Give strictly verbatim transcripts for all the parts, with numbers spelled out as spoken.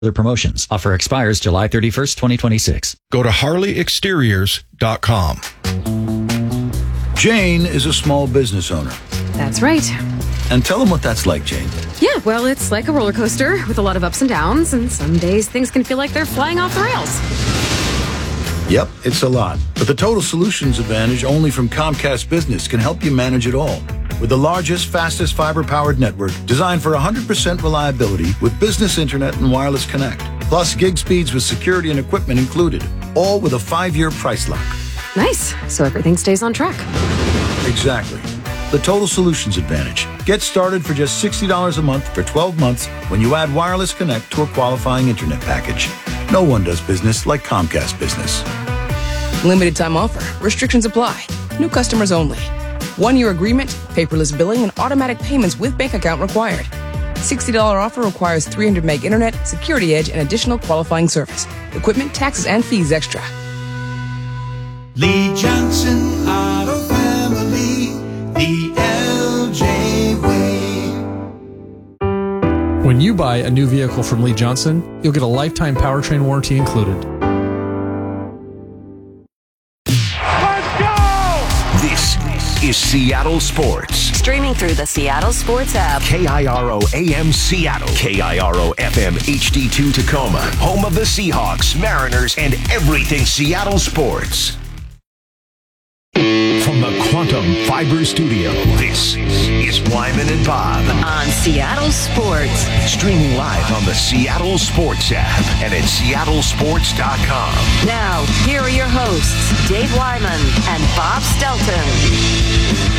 Other promotions. Offer expires July thirty-first, twenty twenty-six. Go to Harley Exteriors dot com. Jane is a small business owner. That's right. And tell them what that's like, Jane. Yeah, well, it's like a roller coaster with a lot of ups and downs, and some days things can feel like they're flying off the rails. Yep, it's a lot. But the Total Solutions Advantage only from Comcast Business can help you manage it all. With the largest, fastest fiber-powered network designed for one hundred percent reliability with business internet and wireless connect. Plus gig speeds with security and equipment included. All with a five-year price lock. Nice. So everything stays on track. Exactly. The Total Solutions Advantage. Get started for just sixty dollars a month for twelve months when you add wireless connect to a qualifying internet package. No one does business like Comcast Business. Limited time offer. Restrictions apply. New customers only. One-year agreement, paperless billing, and automatic payments with bank account required. sixty dollars offer requires three hundred meg internet, security edge, and additional qualifying service. Equipment, taxes, and fees extra. Lee Johnson Auto Family, the L J way. When you buy a new vehicle from Lee Johnson, you'll get a lifetime powertrain warranty included. Let's go! This is Seattle Sports. Streaming through the Seattle Sports app. K I R O A M Seattle. K I R O F M H D two Tacoma. Home of the Seahawks, Mariners, and everything Seattle sports. From the Quantum Fiber Studio, this is Wyman and Bob. On Seattle Sports. Streaming live on the Seattle Sports app and at seattle sports dot com. Now, here are your hosts, Dave Wyman and Bob Stelton.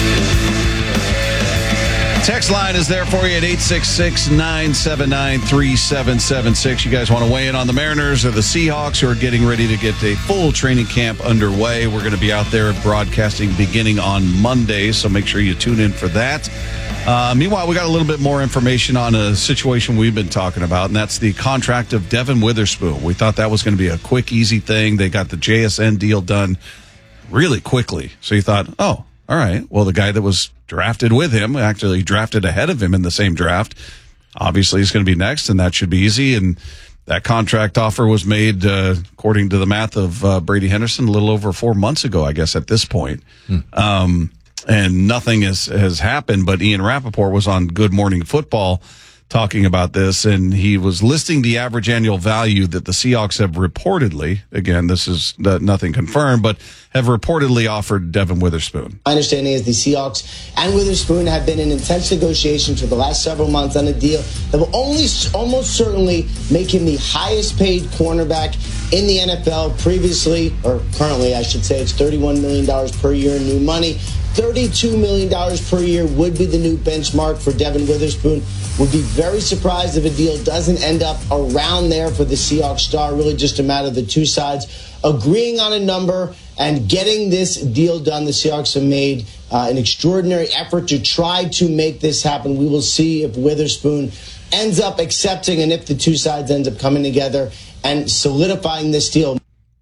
Text line is there for you at eight six six, nine seven nine, three seven seven six. You guys want to weigh in on the Mariners or the Seahawks who are getting ready to get a full training camp underway. We're going to be out there broadcasting beginning on Monday, so make sure you tune in for that. Uh, meanwhile, we got a little bit more information on a situation we've been talking about, and that's the contract of Devin Witherspoon. We thought that was going to be a quick, easy thing. They got the J S N deal done really quickly. So you thought, oh, all right, well, the guy that was drafted with him, actually drafted ahead of him in the same draft, obviously he's going to be next, and that should be easy. And that contract offer was made, uh, according to the math of uh, Brady Henderson, a little over four months ago, I guess, at this point. Hmm. Um, and nothing has, has happened, but Ian Rappaport was on Good Morning Football talking about this, and he was listing the average annual value that the Seahawks have reportedly, again, this is nothing confirmed, but have reportedly offered Devin Witherspoon. My understanding is the Seahawks and Witherspoon have been in intense negotiations for the last several months on a deal that will only almost certainly make him the highest paid cornerback in the N F L. Previously, or currently, I should say, it's thirty-one million dollars per year in new money. thirty-two million dollars per year would be the new benchmark for Devin Witherspoon. Would be very surprised if a deal doesn't end up around there for the Seahawks star. Really just a matter of the two sides agreeing on a number and getting this deal done. The Seahawks have made uh, an extraordinary effort to try to make this happen. We will see if Witherspoon ends up accepting and if the two sides end up coming together and solidifying this deal.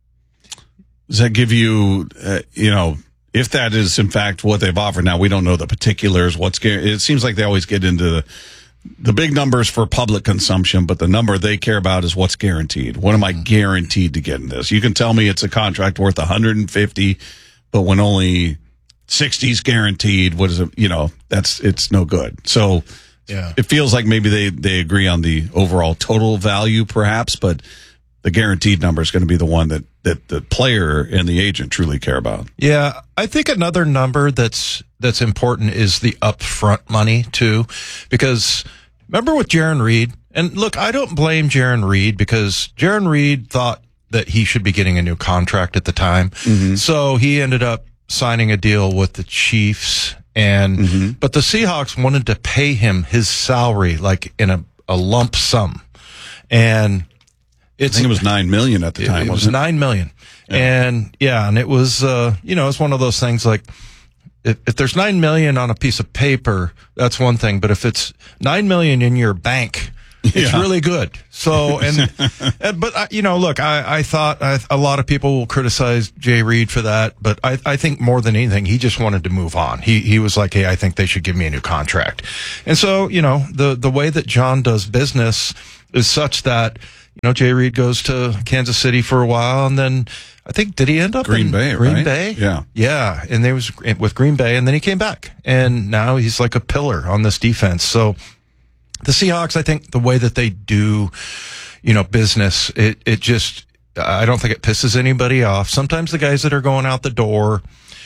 Does that give you, uh, you know, if that is in fact what they've offered? Now, we don't know the particulars. What's it seems like they always get into the, the big numbers for public consumption, but the number they care about is what's guaranteed. What am I guaranteed to get in this? You can tell me it's a contract worth one hundred fifty, but when only sixty is guaranteed, what is it? You know, that's it's no good. So yeah, it feels like maybe they they agree on the overall total value, perhaps, but the guaranteed number is going to be the one that, that the player and the agent truly care about. Yeah, I think another number that's that's important is the upfront money, too. Because remember with Jarran Reed? And look, I don't blame Jarran Reed because Jarran Reed thought that he should be getting a new contract at the time. Mm-hmm. So he ended up signing a deal with the Chiefs. and mm-hmm. But the Seahawks wanted to pay him his salary like in a, a lump sum. And It's, I think it was nine million at the time. It, it wasn't was it? nine million, yeah. and yeah, and it was, uh, you know, it's one of those things like if, if there's nine million on a piece of paper, that's one thing, but if it's nine million in your bank, it's yeah. really good. So, and, and but uh, you know, look, I, I thought I, a lot of people will criticize Jay Reed for that, but I, I think more than anything, he just wanted to move on. He, he was like, hey, I think they should give me a new contract, and so you know, the the way that John does business is such that you know, Jay Reed goes to Kansas City for a while, and then I think, did he end up Green in Bay, Green right? Bay? Yeah. Yeah. And they was with Green Bay, and then he came back, and now he's like a pillar on this defense. So the Seahawks, I think the way that they do, you know, business, it, it just, I don't think it pisses anybody off. Sometimes the guys that are going out the door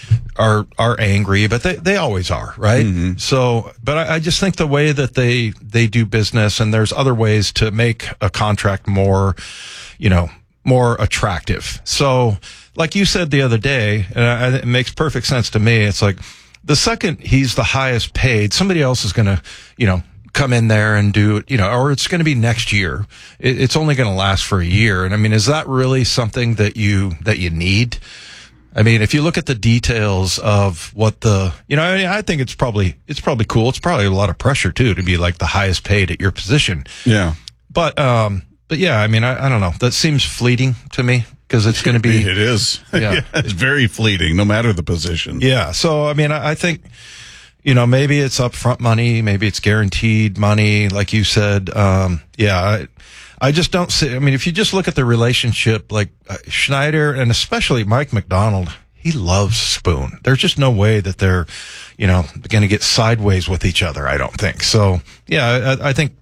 are are angry, but they, they always are, right? Mm-hmm. So, but I, I just think the way that they they do business, and there's other ways to make a contract more, you know, more attractive. So, like you said the other day, and I, it makes perfect sense to me. It's like the second he's the highest paid, somebody else is going to, you know, come in there and do it, you know, or it's going to be next year. It, it's only going to last for a year. And I mean, is that really something that you that you need? I mean, if you look at the details of what the, you know, I mean, I think it's probably, it's probably cool. It's probably a lot of pressure too, to be like the highest paid at your position. Yeah. But, um, but yeah, I mean, I, I don't know. That seems fleeting to me because it's going to be. It is. Yeah. Yeah. It's very fleeting, no matter the position. Yeah. So, I mean, I, I think, you know, maybe it's upfront money. Maybe it's guaranteed money. Like you said. Um, yeah. I, I just don't see, I mean, if you just look at the relationship, like uh, Schneider and especially Mike McDonald, he loves Spoon. There's just no way that they're, you know, going to get sideways with each other. I don't think so. Yeah, I, I think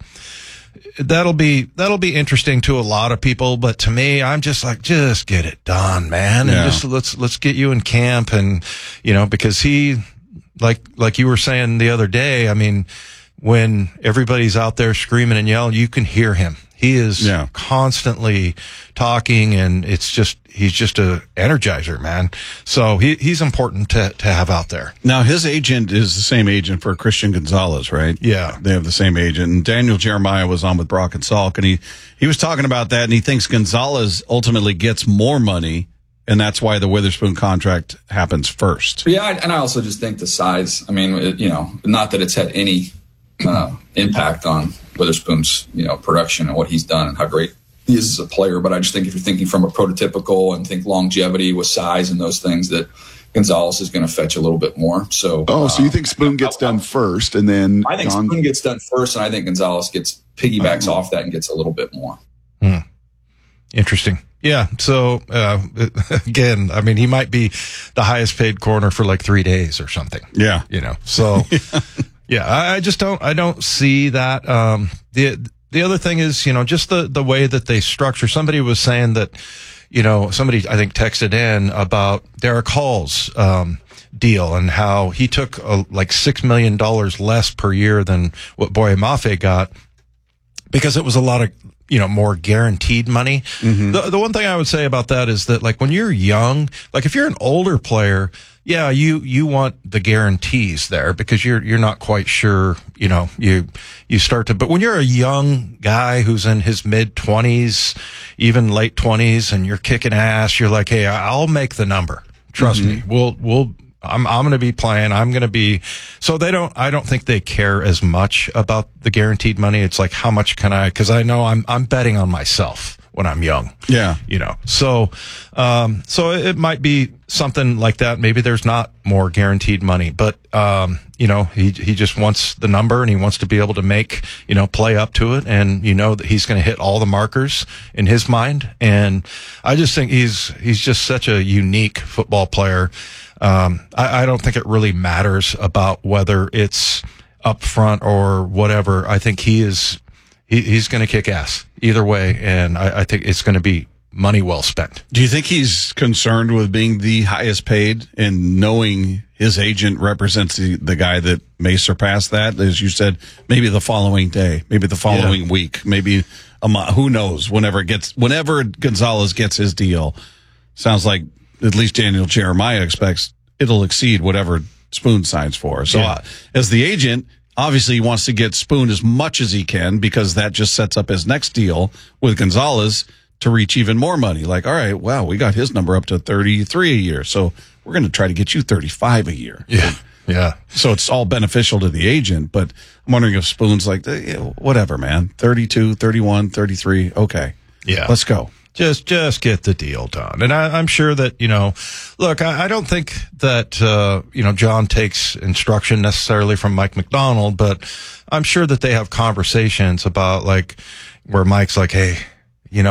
that'll be, that'll be interesting to a lot of people. But to me, I'm just like, just get it done, man. And Yeah. just let's, let's get you in camp. And, you know, because he, like, like you were saying the other day, I mean, when everybody's out there screaming and yelling, you can hear him. He is Yeah. constantly talking, and it's just, he's just a energizer, man. So he, he's important to, to have out there. Now, his agent is the same agent for Christian Gonzalez, right? Yeah. They have the same agent. And Daniel Jeremiah was on with Brock and Salk, and he, he was talking about that, and he thinks Gonzalez ultimately gets more money, and that's why the Witherspoon contract happens first. Yeah, and I also just think the size, I mean, it, you know, not that it's had any uh, impact on Witherspoon's, you know, production and what he's done and how great he is as a player. But I just think if you're thinking from a prototypical and think longevity with size and those things, that Gonzalez is going to fetch a little bit more. So, oh, so you uh, think Spoon gets done first, and then I think Gon- Spoon gets done first, and I think Gonzalez gets piggybacks off that and gets a little bit more. Hmm. Interesting. Yeah. So, uh, again, I mean, he might be the highest paid corner for like three days or something. Yeah. You know, so yeah, I, I just don't, I don't see that. Um, the, the other thing is, you know, just the, the way that they structure. Somebody was saying that, you know, somebody I think texted in about Derek Hall's, um, deal and how he took a, like six million dollars less per year than what Boye Mafe got because it was a lot of, you know, more guaranteed money. Mm-hmm. The, the one thing I would say about that is that, like, when you're young, like if you're an older player, yeah, you, you want the guarantees there because you're, you're not quite sure, you know, you, you start to, but when you're a young guy who's in his mid twenties, even late twenties, and you're kicking ass, you're like, hey, I'll make the number. Trust mm-hmm. me. We'll, we'll, I'm, I'm going to be playing. I'm going to be, so they don't, I don't think they care as much about the guaranteed money. It's like, how much can I, cause I know I'm, I'm betting on myself when I'm young. Yeah. You know, so, um, so it might be something like that. Maybe there's not more guaranteed money, but, um, you know, he, he just wants the number and he wants to be able to make, you know, play up to it. And you know that he's going to hit all the markers in his mind. And I just think he's, he's just such a unique football player. Um, I, I don't think it really matters about whether it's up front or whatever. I think he is, he, he's going to kick ass either way. And I, I think it's going to be money well spent. Do you think he's concerned with being the highest paid and knowing his agent represents the, the guy that may surpass that? As you said, maybe the following day, maybe the following yeah. week, maybe a month, who knows, whenever it gets, whenever Gonzalez gets his deal, sounds like at least Daniel Jeremiah expects it'll exceed whatever Spoon signs for. So yeah. uh, as the agent, obviously he wants to get Spoon as much as he can because that just sets up his next deal with Gonzalez to reach even more money. Like, all right, wow, we got his number up to thirty-three a year. So we're going to try to get you thirty-five a year. Yeah. Yeah. So it's all beneficial to the agent, but I'm wondering if Spoon's like, whatever, man, thirty-two, thirty-one, thirty-three. Okay. Yeah. Let's go. Just, just get the deal done. And I, I'm sure that, you know, look, I, I don't think that, uh, you know, John takes instruction necessarily from Mike McDonald, but I'm sure that they have conversations about like where Mike's like, hey, you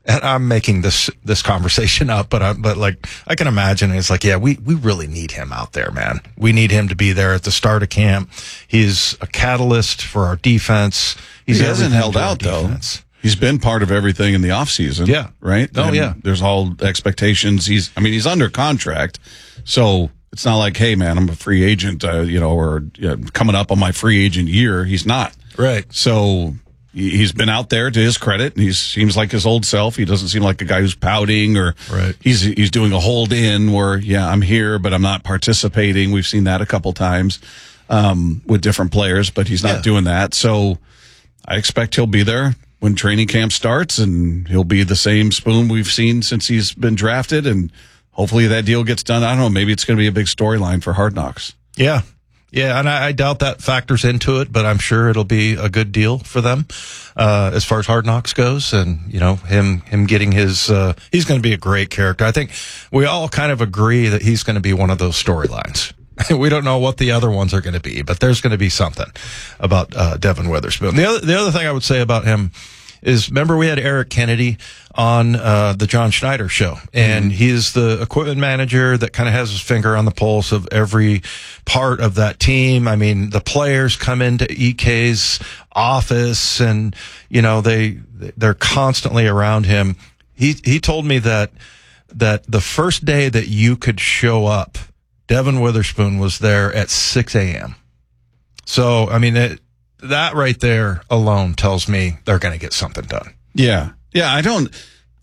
and I'm making this this conversation up, but I, but like I can imagine it's like, yeah, we we really need him out there, man. We need him to be there at the start of camp. He's a catalyst for our defense. He's he hasn't held to our out though. defense. He's been part of everything in the offseason. Yeah. Right? Oh, and yeah. There's all expectations. He's, I mean, he's under contract. So it's not like, hey, man, I'm a free agent, uh, you know, or you know, coming up on my free agent year. He's not. Right. So he- he's been out there to his credit. And he seems like his old self. He doesn't seem like a guy who's pouting or right. he's, he's doing a hold in where, yeah, I'm here, but I'm not participating. We've seen that a couple times, um, with different players, but he's not Yeah. doing that. So I expect he'll be there when training camp starts, and he'll be the same Spoon we've seen since he's been drafted, and hopefully that deal gets done. I don't know, maybe it's going to be a big storyline for Hard Knocks. Yeah. Yeah, and I, I doubt that factors into it, but I'm sure it'll be a good deal for them uh, as far as Hard Knocks goes. And, you know, him him getting his uh, – he's going to be a great character. I think we all kind of agree that he's going to be one of those storylines. We don't know what the other ones are going to be, but there's going to be something about uh, Devin Witherspoon. The other, the other thing I would say about him is, remember we had Eric Kennedy on uh, the John Schneider show, and mm-hmm. he's the equipment manager that kind of has his finger on the pulse of every part of that team. I mean, the players come into E K's office, and you know they they're constantly around him. He he told me that that the first day that you could show up, Devin Witherspoon was there at six a.m. So, I mean, it, that right there alone tells me they're going to get something done. Yeah. Yeah, I don't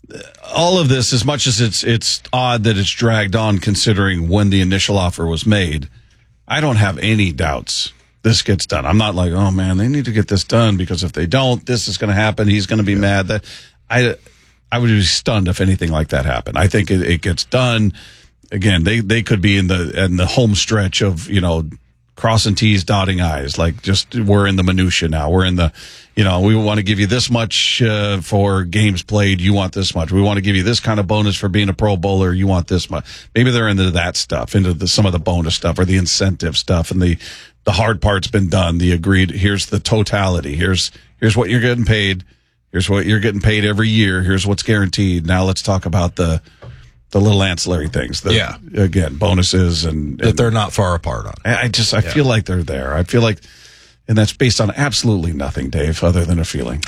all of this, as much as it's it's odd that it's dragged on considering when the initial offer was made, I don't have any doubts this gets done. I'm not like, oh man, they need to get this done because if they don't, this is going to happen. He's going to be yeah. mad. That I I would be stunned if anything like that happened. I think it, it gets done. Again, they, they could be in the in the home stretch of, you know, crossing T's, dotting I's. Like, just we're in the minutia now. We're in the, you know, we want to give you this much uh, for games played. You want this much. We want to give you this kind of bonus for being a Pro Bowler. You want this much. Maybe they're into that stuff, into the, some of the bonus stuff or the incentive stuff, and the the hard part's been done. The agreed. Here's the totality. Here's here's what you're getting paid. Here's what you're getting paid every year. Here's what's guaranteed. Now let's talk about the. The little ancillary things. The, yeah. Again, bonuses and, and. That they're not far apart on. I just, I yeah. feel like they're there. I feel like, and that's based on absolutely nothing, Dave, other than a feeling.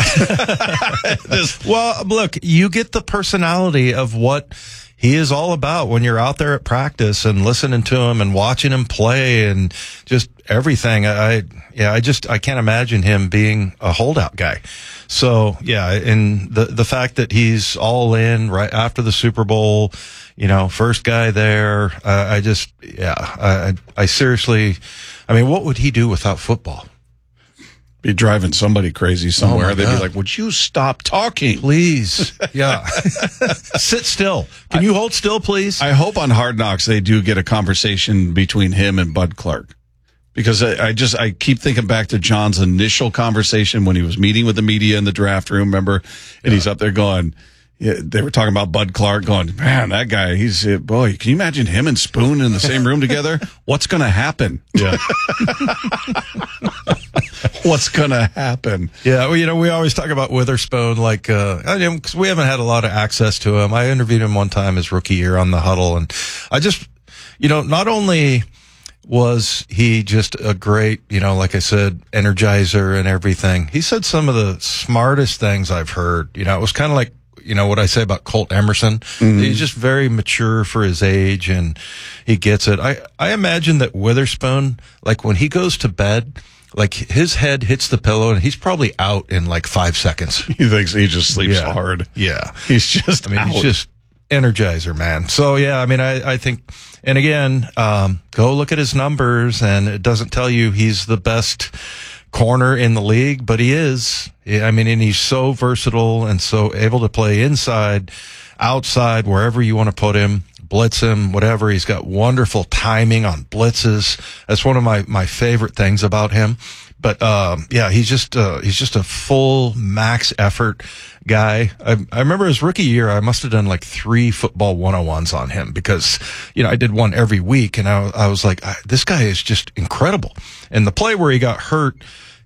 Well, look, you get the personality of what he is all about when you're out there at practice and listening to him and watching him play and just everything. I, yeah, I just, I can't imagine him being a holdout guy. So, yeah, and the the fact that he's all in right after the Super Bowl, you know, first guy there, uh, I just, yeah, I, I seriously, I mean, what would he do without football? Be driving somebody crazy somewhere. Oh They'd God. be like, would you stop talking? Please. Yeah. Sit still. Can you hold still, please? I hope on Hard Knocks they do get a conversation between him and Bud Clark. Because I, I just, I keep thinking back to John's initial conversation when he was meeting with the media in the draft room, remember? And yeah. he's up there going, yeah, they were talking about Bud Clark going, man, that guy, he's, uh, boy, can you imagine him and Spoon in the same room together? What's going to happen? Yeah. What's going to happen? Yeah, well, you know, we always talk about Witherspoon, like, uh, I mean, cause we haven't had a lot of access to him. I interviewed him one time his rookie year on the Huddle, and I just, you know, not only was he just a great, you know, like I said, energizer and everything, he said some of the smartest things I've heard. You know, it was kind of like, you know, what I say about Colt Emerson. Mm-hmm. He's just very mature for his age, and he gets it. I, I imagine that Witherspoon, like when he goes to bed, like his head hits the pillow and he's probably out in like five seconds. He thinks he just sleeps yeah. hard. Yeah. He's just, I mean, out. he's just energizer, man. So yeah, I mean, I, I think, and again, um, go look at his numbers, and it doesn't tell you he's the best corner in the league, but he is. I mean, and he's so versatile and so able to play inside, outside, wherever you want to put him, blitz him, whatever. He's got wonderful timing on blitzes. That's one of my, my favorite things about him. But, um, yeah, he's just, uh, he's just a full max effort guy. I, I remember his rookie year, I must have done like three football one oh ones on him because, you know, I did one every week, and I, I was like, I, this guy is just incredible. And the play where he got hurt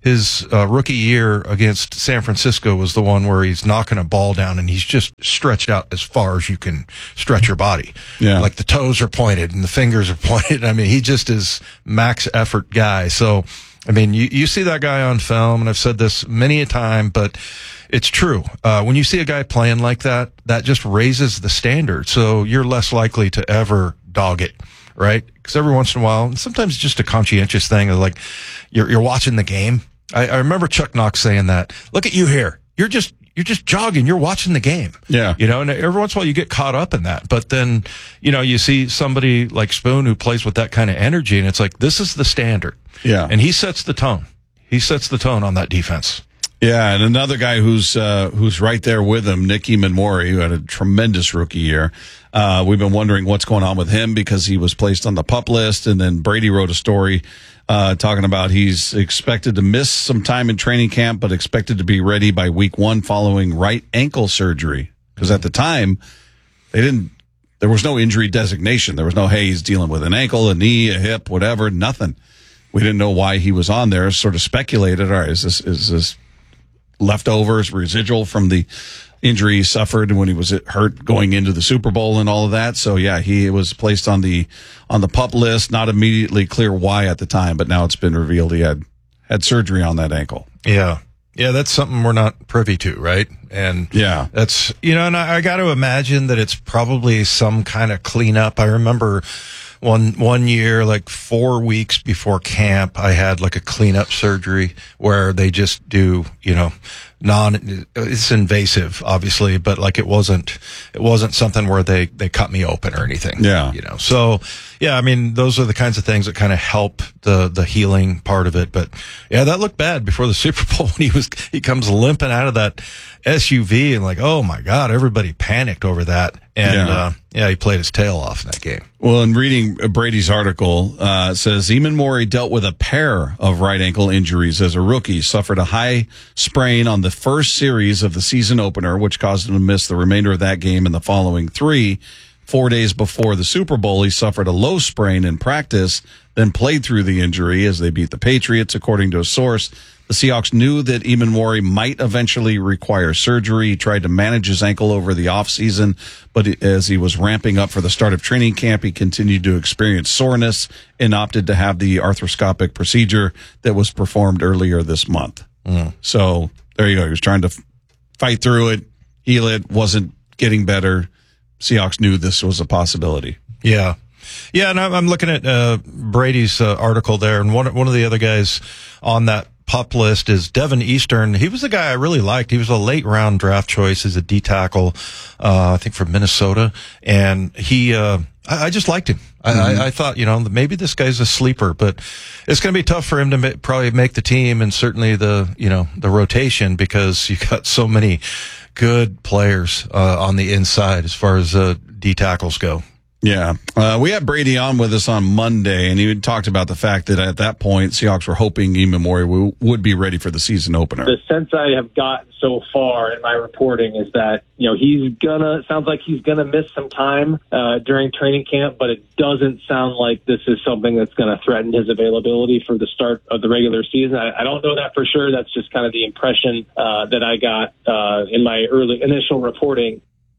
his uh, rookie year against San Francisco was the one where he's knocking a ball down and he's just stretched out as far as you can stretch your body. Yeah. Like the toes are pointed and the fingers are pointed. I mean, he just is max effort guy. So, I mean, you, you see that guy on film, and I've said this many a time, but it's true. Uh, when you see a guy playing like that, that just raises the standard. So you're less likely to ever dog it. Right? Because every once in a while, and sometimes it's just a conscientious thing of like, you're, you're watching the game. I, I remember Chuck Knox saying that. Look at you here. You're just, you're just jogging. You're watching the game. Yeah. You know, and every once in a while you get caught up in that. But then, you know, you see somebody like Spoon who plays with that kind of energy, and it's like, this is the standard. Yeah. And he sets the tone. He sets the tone on that defense. Yeah, and another guy who's uh, who's right there with him, Nick Eamon-Maury, who had a tremendous rookie year. Uh, we've been wondering what's going on with him because he was placed on the PUP list, and then Brady wrote a story uh, talking about he's expected to miss some time in training camp, but expected to be ready by week one following right ankle surgery. Because at the time, they didn't. There was no injury designation. There was no, hey, he's dealing with an ankle, a knee, a hip, whatever. Nothing. We didn't know why he was on there. Sort of speculated. All right, is this is this leftovers, residual from the injury he suffered when he was hurt going into the Super Bowl and all of that. So yeah, he was placed on the on the PUP list. Not immediately clear why at the time, but now it's been revealed he had had surgery on that ankle. Yeah. Yeah, that's something we're not privy to, right? And yeah, that's, you know, and I, I got to imagine that it's probably some kind of cleanup. I remember one, one year, like four weeks before camp, I had like a cleanup surgery where they just do, you know, non, it's invasive, obviously, but like it wasn't, it wasn't something where they, they cut me open or anything. Yeah. You know, so yeah, I mean, those are the kinds of things that kind of help the, the healing part of it. But yeah, that looked bad before the Super Bowl when he was, he comes limping out of that S U V and like, oh my God, everybody panicked over that. And, yeah. uh, yeah, he played his tail off in that game. Well, in reading Brady's article, uh, it says Eamon-Maury dealt with a pair of right ankle injuries as a rookie, suffered a high sprain on the first series of the season opener, which caused him to miss the remainder of that game and the following three. Four days before the Super Bowl, he suffered a low sprain in practice, then played through the injury as they beat the Patriots, according to a source. The Seahawks knew that Eamon-Maury might eventually require surgery. He tried to manage his ankle over the offseason, but as he was ramping up for the start of training camp, he continued to experience soreness and opted to have the arthroscopic procedure that was performed earlier this month. Mm. So there you go. He was trying to f- fight through it, heal it, wasn't getting better. Seahawks knew this was a possibility. Yeah. Yeah, and I'm, I'm looking at uh, Brady's uh, article there, and one, one of the other guys on that PUP list is Devin Eastern. He was the guy I really liked. He was a late round draft choice as a D tackle, uh, I think from Minnesota. And he, uh, I, I just liked him. I, mm-hmm. I, I thought, you know, maybe this guy's a sleeper, but it's going to be tough for him to ma- probably make the team and certainly the, you know, the rotation because you got so many good players, uh, on the inside as far as, uh, D tackles go. Yeah. Uh, we had Brady on with us on Monday, and he talked about the fact that at that point, Seahawks were hoping Eamon-Maury w- would be ready for the season opener. The sense I have gotten so far in my reporting is that, you know, he's gonna, sounds like he's gonna miss some time uh, during training camp, but it doesn't sound like this is something that's gonna threaten his availability for the start of the regular season. I, I don't know that for sure. That's just kind of the impression uh, that I got uh, in my early initial reporting.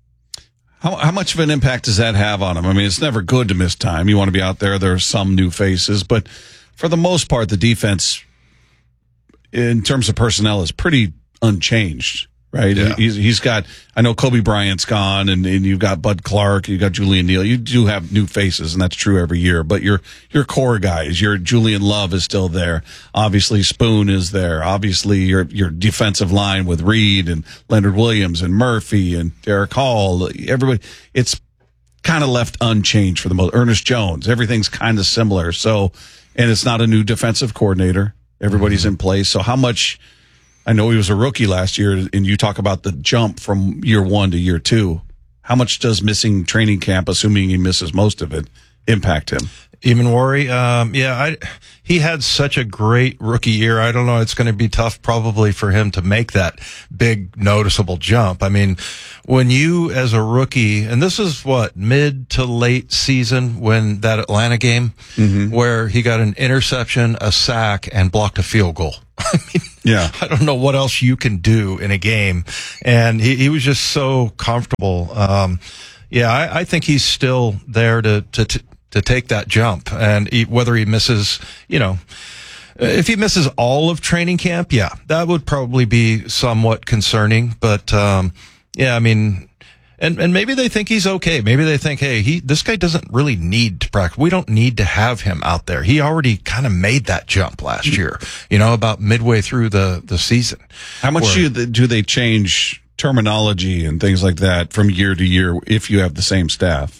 How, how much of an impact does that have on him? I mean, it's never good to miss time. You want to be out there. There are some new faces, but for the most part, the defense, in terms of personnel, is pretty unchanged, right? Yeah. He's, he's got, I know Kobe Bryant's gone, and, and you've got Bud Clark, you've got Julian Neal. You do have new faces, and that's true every year, but your your core guys, your Julian Love is still there. Obviously, Spoon is there. Obviously, your your defensive line with Reed and Leonard Williams and Murphy and Derek Hall. Everybody, it's kind of left unchanged for the most. Ernest Jones, everything's kind of similar. So, and it's not a new defensive coordinator. Everybody's mm-hmm. in place. So how much, I know he was a rookie last year, and you talk about the jump from year one to year two. How much does missing training camp, assuming he misses most of it, impact him? Emmanwori, um, yeah, I, he had such a great rookie year. I don't know. It's going to be tough probably for him to make that big noticeable jump. I mean, when you as a rookie, and this is what, mid to late season when that Atlanta game mm-hmm. where he got an interception, a sack, and blocked a field goal. I mean, yeah, I don't know what else you can do in a game. And he, he was just so comfortable. Um, yeah, I, I think he's still there to, to, to to take that jump, and he, whether he misses, you know, if he misses all of training camp, yeah, that would probably be somewhat concerning. But um, yeah, I mean, and and maybe they think he's okay. Maybe they think, hey, he this guy doesn't really need to practice. We don't need to have him out there. He already kind of made that jump last year, you know, about midway through the the season. How much Where, do, do they change terminology and things like that from year to year if you have the same staff?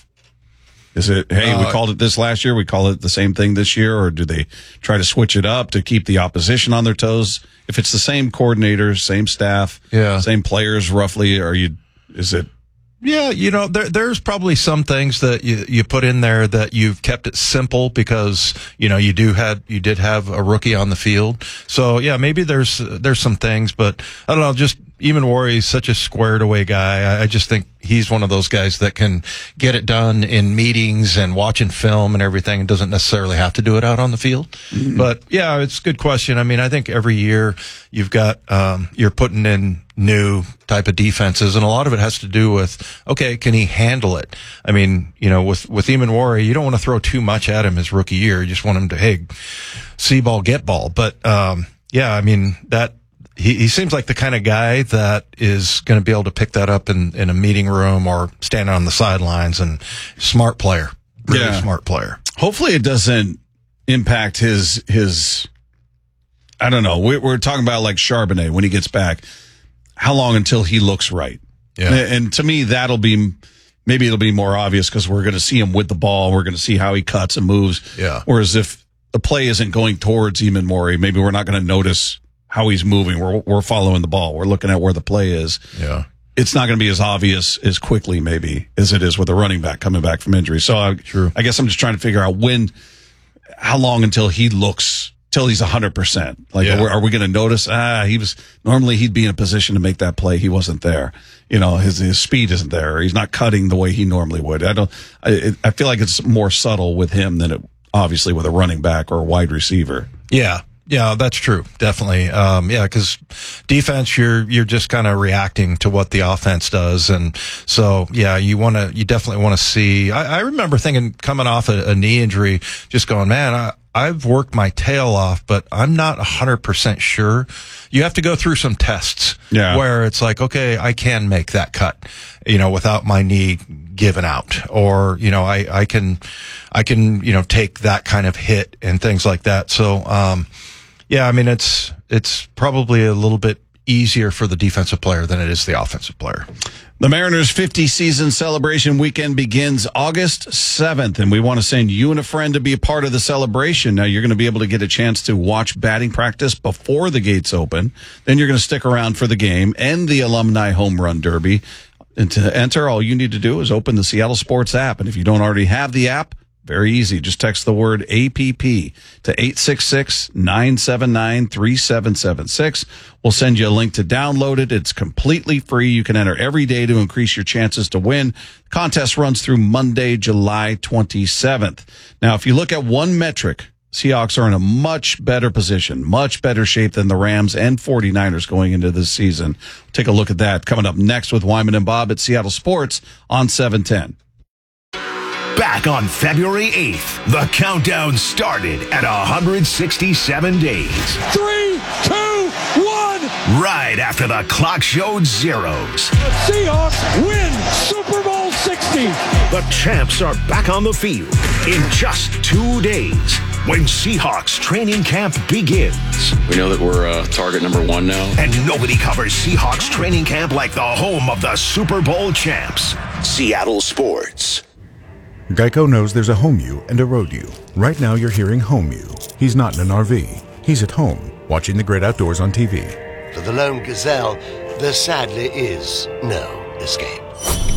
Is it, hey, uh, we called it this last year, we call it the same thing this year, or do they try to switch it up to keep the opposition on their toes? If it's the same coordinators, same staff, yeah. same players roughly, are you, is it? Yeah, you know, there, there's probably some things that you, you put in there that you've kept it simple because, you know, you do had, you did have a rookie on the field. So yeah, maybe there's, there's some things, but I don't know, just, Emmanwori is such a squared away guy. I, I just think he's one of those guys that can get it done in meetings and watching film and everything and doesn't necessarily have to do it out on the field. Mm-hmm. But yeah, it's a good question. I mean, I think every year you've got, um, you're putting in new type of defenses, and a lot of it has to do with, okay, can he handle it? I mean, you know, with, with Emmanwori, you don't want to throw too much at him his rookie year. You just want him to, hey, see ball, get ball. But, um, yeah, I mean, that, He, he seems like the kind of guy that is going to be able to pick that up in, in a meeting room or standing on the sidelines, and smart player, really yeah. smart player. Hopefully it doesn't impact his, his, I don't know. We're, we're talking about like Charbonnet when he gets back. How long until he looks right? Yeah. And to me, that'll be, maybe it'll be more obvious because we're going to see him with the ball. We're going to see how he cuts and moves. Yeah. Whereas if the play isn't going towards Emmanwori, maybe we're not going to notice how he's moving. We're we're following the ball. We're looking at where the play is. Yeah. It's not going to be as obvious as quickly maybe as it is with a running back coming back from injury. So I, True. I guess I'm just trying to figure out when, how long until he looks, till he's one hundred percent. Like, Yeah. are, are we going to notice, ah, he was, normally he'd be in a position to make that play. He wasn't there. You know, his, his speed isn't there. Or he's not cutting the way he normally would. I don't, I, it, I feel like it's more subtle with him than it, obviously with a running back or a wide receiver. Yeah. Yeah, that's true. Definitely. Um, yeah, because defense, you're, you're just kind of reacting to what the offense does. And so, yeah, you want to, you definitely want to see, I, I remember thinking coming off a, a knee injury, just going, man, I, I've worked my tail off, but I'm not a hundred percent sure. You have to go through some tests yeah. where it's like, okay, I can make that cut, you know, without my knee given out, or, you know, I, I can, I can, you know, take that kind of hit and things like that. So, um, yeah, I mean, it's it's probably a little bit easier for the defensive player than it is the offensive player. The Mariners' fifty season celebration weekend begins August seventh, and we want to send you and a friend to be a part of the celebration. Now, you're going to be able to get a chance to watch batting practice before the gates open. Then you're going to stick around for the game and the Alumni Home Run Derby. And to enter, all you need to do is open the Seattle Sports app. And if you don't already have the app, very easy. Just text the word A P P to eight six six, nine seven nine, three seven seven six. We'll send you a link to download it. It's completely free. You can enter every day to increase your chances to win. The contest runs through Monday, July twenty-seventh. Now, if you look at one metric, Seahawks are in a much better position, much better shape than the Rams and 49ers going into this season. Take a look at that coming up next with Wyman and Bob at Seattle Sports on seven ten. Back on February eighth, the countdown started at one hundred sixty-seven days. Three, two, one. Right after the clock showed zeros. The Seahawks win Super Bowl sixty. The champs are back on the field in just two days when Seahawks training camp begins. We know that we're uh, target number one now. And nobody covers Seahawks training camp like the home of the Super Bowl champs. Seattle Sports. Geico knows there's a home you and a road you. Right now you're hearing home you. He's not in an R V. He's at home, watching the great outdoors on T V. For the lone gazelle, there sadly is no escape.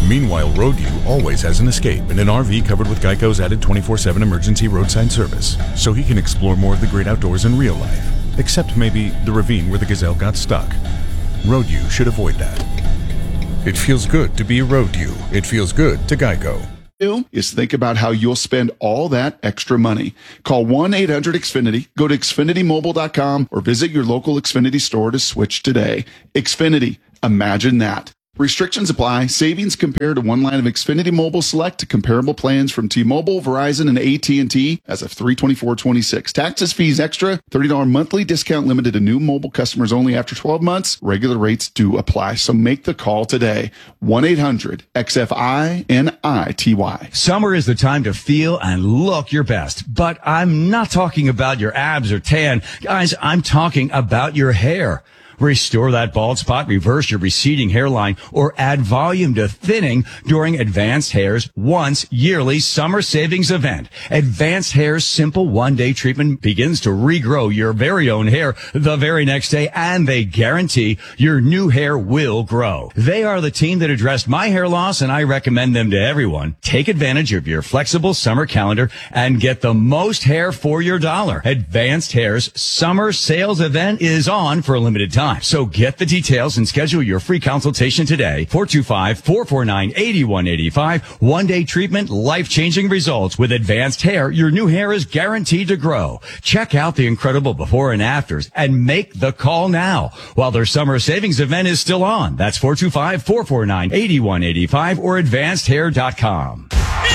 Meanwhile, Roadview always has an escape in an R V covered with Geico's added twenty-four seven emergency roadside service, so he can explore more of the great outdoors in real life, except maybe the ravine where the gazelle got stuck. Roadview should avoid that. It feels good to be Roadview. It feels good to Geico. Is think about how you'll spend all that extra money. Call one eight hundred X Finity, go to Xfinity Mobile dot com, or visit your local Xfinity store to switch today. Xfinity, imagine that. Restrictions apply. Savings compared to one line of Xfinity Mobile Select to comparable plans from T-Mobile, Verizon, and A T and T as of three twenty-four twenty-six. Taxes, fees extra. thirty dollars monthly discount limited to new mobile customers only after twelve months. Regular rates do apply. So make the call today. one eight hundred X F I N I T Y. Summer is the time to feel and look your best. But I'm not talking about your abs or tan. Guys, I'm talking about your hair. Restore that bald spot, reverse your receding hairline, or add volume to thinning during Advanced Hair's once yearly summer savings event. Advanced Hair's simple one-day treatment begins to regrow your very own hair the very next day, and they guarantee your new hair will grow. They are the team that addressed my hair loss, and I recommend them to everyone. Take advantage of your flexible summer calendar and get the most hair for your dollar. Advanced Hair's summer sales event is on for a limited time. So get the details and schedule your free consultation today. four two five, four four nine, eight one eight five. One-day treatment, life-changing results. With Advanced Hair, your new hair is guaranteed to grow. Check out the incredible before and afters and make the call now while their summer savings event is still on. That's four two five, four four nine, eight one eight five or advanced hair dot com.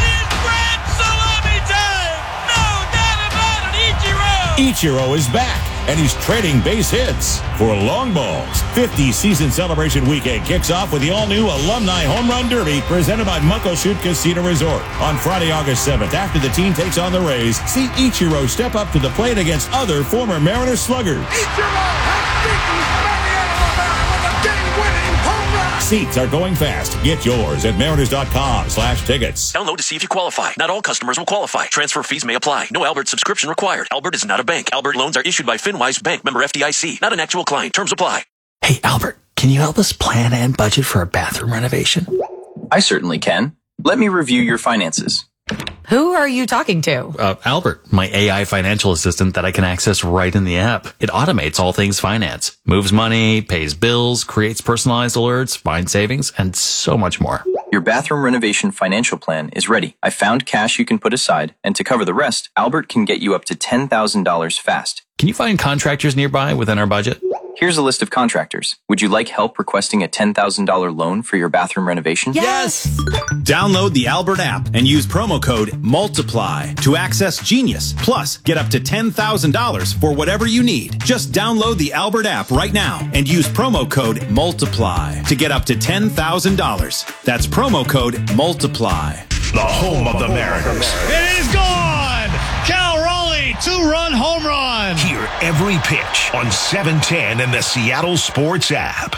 Ichiro is back, and he's trading base hits for long balls. fifty season celebration weekend kicks off with the all-new Alumni Home Run Derby presented by Muckleshoot Casino Resort. On Friday, August seventh, after the team takes on the Rays, see Ichiro step up to the plate against other former Mariners sluggers. Ichiro has beaten Mariano with a game-winning home run! Seats are going fast. Get yours at mariners dot com slash tickets. Download to see if you qualify. Not all customers will qualify. Transfer fees may apply. No Albert subscription required. Albert is not a bank. Albert loans are issued by FinWise Bank, member F D I C. Not an actual client. Terms apply. Hey, Albert, can you help us plan and budget for a bathroom renovation? I certainly can. Let me review your finances. Who are you talking to? Uh, Albert, my A I financial assistant that I can access right in the app. It automates all things finance, moves money, pays bills, creates personalized alerts, finds savings, and so much more. Your bathroom renovation financial plan is ready. I found cash you can put aside, and to cover the rest, Albert can get you up to ten thousand dollars fast. Can you find contractors nearby within our budget? Here's a list of contractors. Would you like help requesting a ten thousand dollars loan for your bathroom renovation? Yes! Download the Albert app and use promo code MULTIPLY to access Genius. Plus, get up to ten thousand dollars for whatever you need. Just download the Albert app right now and use promo code MULTIPLY to get up to ten thousand dollars. That's promo code MULTIPLY. The home of the Mariners. It is gone! Cal Raleigh, two-run home run! Hear every pitch on seven ten and the Seattle Sports app.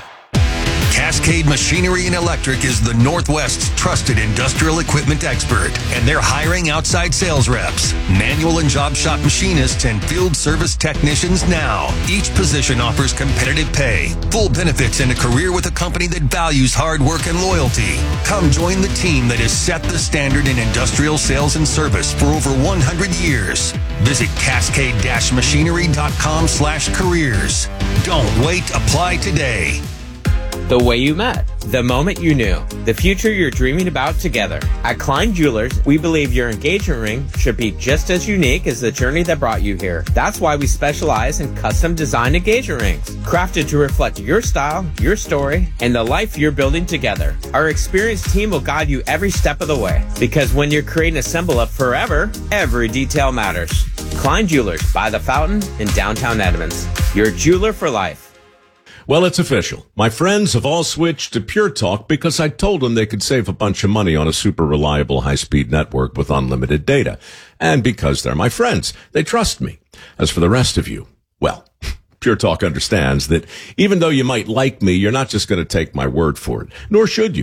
Cascade Machinery and Electric is the Northwest's trusted industrial equipment expert, and they're hiring outside sales reps, manual and job shop machinists, and field service technicians now. Each position offers competitive pay, full benefits, and a career with a company that values hard work and loyalty. Come join the team that has set the standard in industrial sales and service for over one hundred years. Visit cascade machinery dot com slash careers. Don't wait, apply today. The way you met, the moment you knew, the future you're dreaming about together. At Klein Jewelers, we believe your engagement ring should be just as unique as the journey that brought you here. That's why we specialize in custom designed engagement rings, crafted to reflect your style, your story, and the life you're building together. Our experienced team will guide you every step of the way, because when you're creating a symbol of forever, every detail matters. Klein Jewelers by the Fountain in downtown Edmonds. Your jeweler for life. Well, it's official. My friends have all switched to Pure Talk because I told them they could save a bunch of money on a super reliable high-speed network with unlimited data. And because they're my friends, they trust me. As for the rest of you, well, Pure Talk understands that even though you might like me, you're not just going to take my word for it. Nor should you.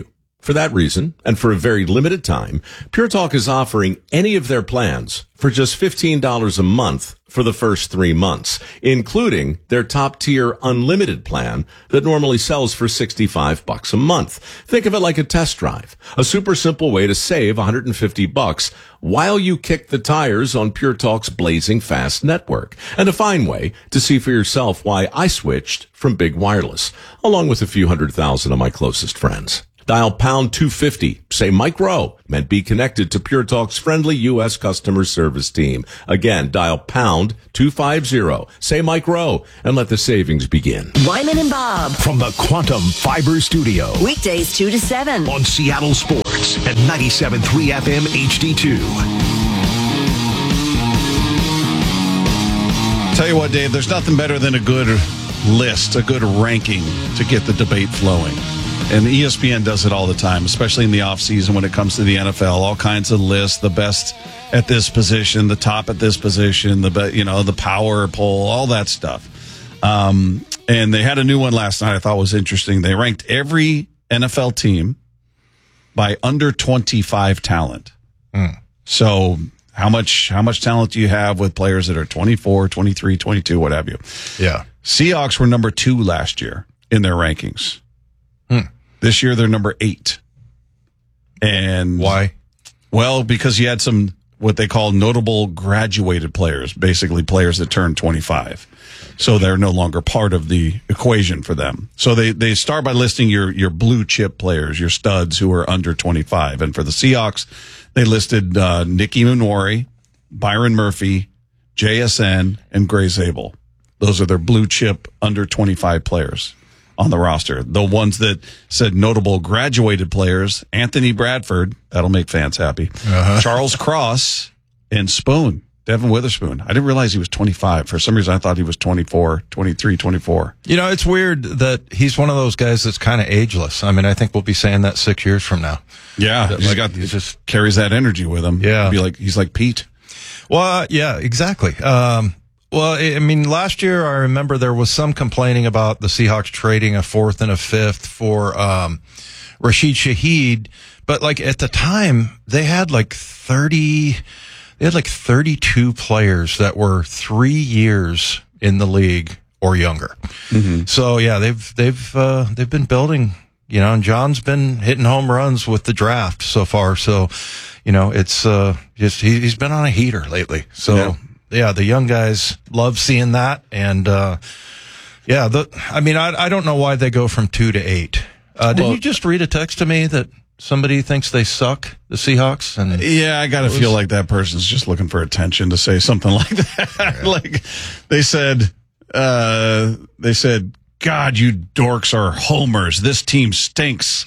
For that reason, and for a very limited time, Pure Talk is offering any of their plans for just fifteen dollars a month for the first three months, including their top-tier unlimited plan that normally sells for sixty-five bucks a month. Think of it like a test drive, a super simple way to save one hundred fifty bucks while you kick the tires on Pure Talk's blazing fast network, and a fine way to see for yourself why I switched from Big Wireless, along with a few hundred thousand of my closest friends. Dial pound two fifty, say Mike Rowe, and be connected to Pure Talk's friendly U S customer service team. Again, dial pound two fifty, say Mike Rowe, and let the savings begin. Wyman and Bob. From the Quantum Fiber Studio. Weekdays two to seven. On Seattle Sports at ninety-seven point three F M H D two. Tell you what, Dave, there's nothing better than a good list, a good ranking to get the debate flowing. And E S P N does it all the time, especially in the offseason when it comes to the N F L. All kinds of lists, the best at this position, the top at this position, the be, you know, the power poll, all that stuff. Um, and they had a new one last night I thought was interesting. They ranked every N F L team by under twenty-five talent. Mm. So how much how much talent do you have with players that are twenty-four, twenty-three, twenty-two, what have you? Yeah. Seahawks were number two last year in their rankings. Hmm. This year, they're number eight. And why? Well, because you had some, what they call notable graduated players, basically players that turned twenty-five. So they're no longer part of the equation for them. So they, they start by listing your, your blue chip players, your studs who are under twenty-five. And for the Seahawks, they listed uh, Nick Emanwari, Byron Murphy, J S N, and Gray Zabel. Those are their blue chip under twenty-five players on the roster. The ones that said notable graduated players, Anthony Bradford, that'll make fans happy, uh-huh. Charles Cross, and Spoon, Devin Witherspoon. I didn't realize he was twenty-five. For some reason, I thought he was twenty-four, twenty-three, twenty-four. You know, it's weird that he's one of those guys that's kind of ageless. I mean, I think we'll be saying that six years from now. Yeah, that, he's like, got, he just carries that energy with him. Yeah. He'd be like, he's like Pete. Well, uh, yeah, exactly. Um, Well, I mean, last year I remember there was some complaining about the Seahawks trading a fourth and a fifth for um, Rashid Shaheed, but like at the time they had like thirty, they had like thirty-two players that were three years in the league or younger. Mm-hmm. So yeah, they've they've uh, they've been building, you know, and John's been hitting home runs with the draft so far. So, you know, it's uh, just he, he's been on a heater lately. So. Yeah. Yeah, the young guys love seeing that, and uh, yeah, the I mean, I I don't know why they go from two to eight. Uh, did well, you just read a text to me that somebody thinks they suck, the Seahawks? And yeah, I got to feel like that person's just looking for attention to say something like that. Yeah. Like they said, uh, they said, "God, you dorks are homers. This team stinks."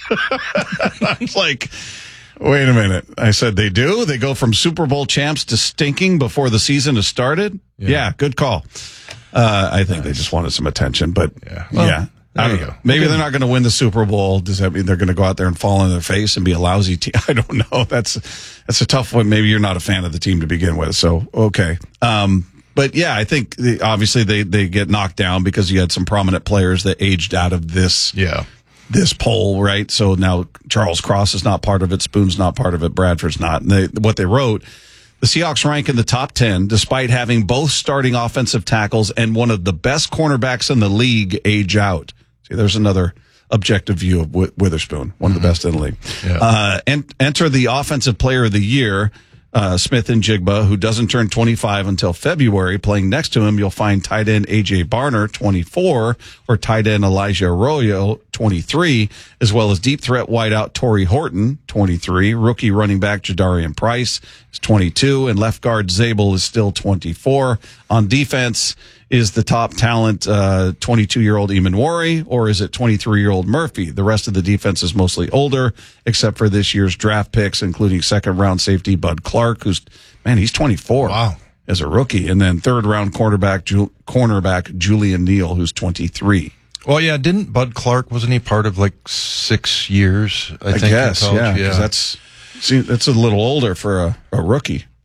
I was like. Wait a minute. I said they do? They go from Super Bowl champs to stinking before the season has started? Yeah, yeah good call. Uh, I think nice. They just wanted some attention, but yeah. Well, yeah. I don't know. Maybe okay. They're not going to win the Super Bowl. Does that mean they're going to go out there and fall on their face and be a lousy team? I don't know. That's that's a tough one. Maybe you're not a fan of the team to begin with. So, okay. Um, but yeah, I think the, obviously they, they get knocked down because you had some prominent players that aged out of this. Yeah. This poll, right? So now Charles Cross is not part of it. Spoon's not part of it. Bradford's not. And they, what they wrote, the Seahawks rank in the top ten despite having both starting offensive tackles and one of the best cornerbacks in the league age out. See, there's another objective view of Witherspoon, one of the best in the league. Yeah. Uh, and enter the offensive player of the year, uh, Smith and Jigba, who doesn't turn twenty-five until February. Playing next to him, you'll find tight end A J Barner, twenty-four, or tight end Elijah Arroyo, twenty-three, as well as deep threat wideout Torrey Horton, twenty-three. Rookie running back Jadarian Price is twenty-two, and left guard Zabel is still twenty-four. On defense, is the top talent uh, twenty-two-year-old Emanwari, or is it twenty-three-year-old Murphy? The rest of the defense is mostly older, except for this year's draft picks, including second-round safety Bud Clark, who's, man, he's twenty-four. Wow. As a rookie. And then third-round cornerback, Ju- cornerback Julian Neal, who's twenty-three. Well, yeah, didn't Bud Clark, wasn't he part of like six years, I, I think? guess, in college? yeah. yeah. That's, see, that's a little older for a, a rookie.